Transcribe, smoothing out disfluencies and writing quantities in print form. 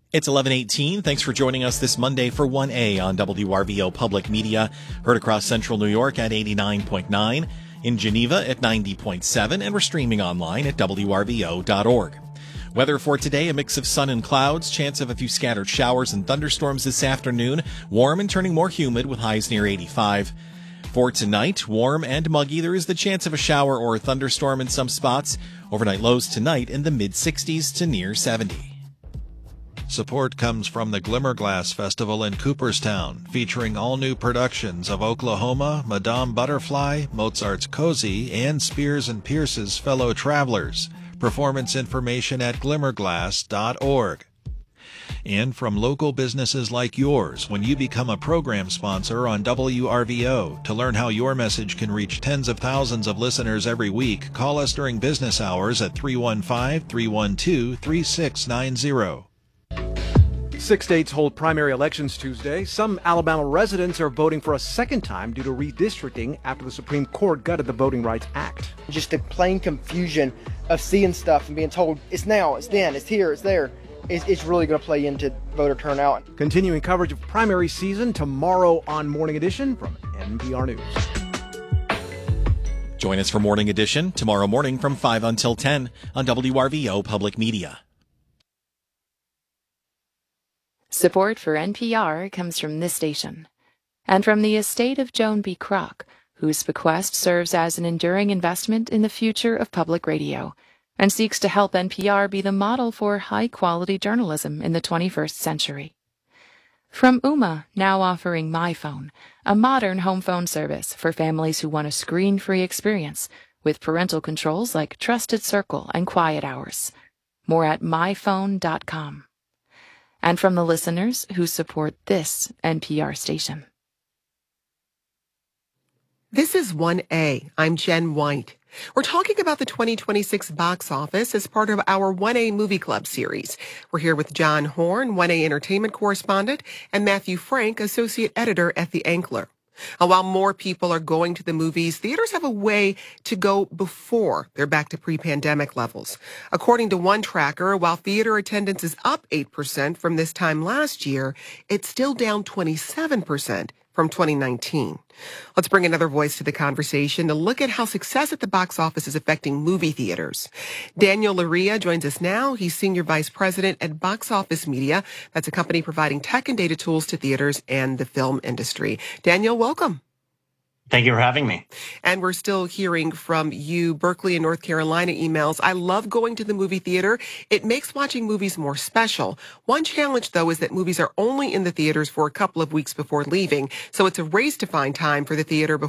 It's 11:18. Thanks for joining us this Monday for 1A on WRVO Public Media. Heard across central New York at 89.9, in Geneva at 90.7, and we're streaming online at WRVO.org. Weather for today, a mix of sun and clouds, chance of a few scattered showers and thunderstorms this afternoon, warm and turning more humid with highs near 85. For tonight, warm and muggy. There is the chance of a shower or a thunderstorm in some spots. Overnight lows tonight in the mid-60s to near 70. Support comes from the Glimmerglass Festival in Cooperstown, featuring all new productions of Oklahoma, Madame Butterfly, Mozart's Cozy, and Spears and Pierce's Fellow Travelers. Performance information at glimmerglass.org. And from local businesses like yours, when you become a program sponsor on WRVO. To learn how your message can reach tens of thousands of listeners every week, call us during business hours at 315-312-3690. 6 states hold primary elections Tuesday. Some Alabama residents are voting for a second time due to redistricting after the Supreme Court gutted the Voting Rights Act. Just the plain confusion of seeing stuff and being told it's now, it's then, it's here, it's there. It's really going to play into voter turnout. Continuing coverage of primary season tomorrow on Morning Edition from NPR News. Join us for Morning Edition tomorrow morning from 5 until 10 on WRVO Public Media. Support for NPR comes from this station and from the estate of Joan B. Kroc, whose bequest serves as an enduring investment in the future of public radio and seeks to help NPR be the model for high-quality journalism in the 21st century. From Ooma, now offering MyPhone, a modern home phone service for families who want a screen-free experience with parental controls like Trusted Circle and Quiet Hours. More at myphone.com. And from the listeners who support this NPR station. This is 1A. I'm Jen White. We're talking about the 2026 box office as part of our 1A Movie Club series. We're here with John Horn, 1A Entertainment Correspondent, and Matthew Frank, Associate Editor at The Ankler. While more people are going to the movies, theaters have a way to go before they're back to pre-pandemic levels. According to one tracker, while theater attendance is up 8% from this time last year, it's still down 27% from 2019. Let's bring another voice to the conversation to look at how success at the box office is affecting movie theaters. Daniel Laria joins us now. He's Senior Vice President at Box Office Media. That's a company providing tech and data tools to theaters and the film industry. Daniel, welcome. Thank you for having me. And we're still hearing from you, Berkeley and North Carolina emails. I love going to the movie theater. It makes watching movies more special. One challenge, though, is that movies are only in the theaters for a couple of weeks before leaving. So it's a race to find time for the theater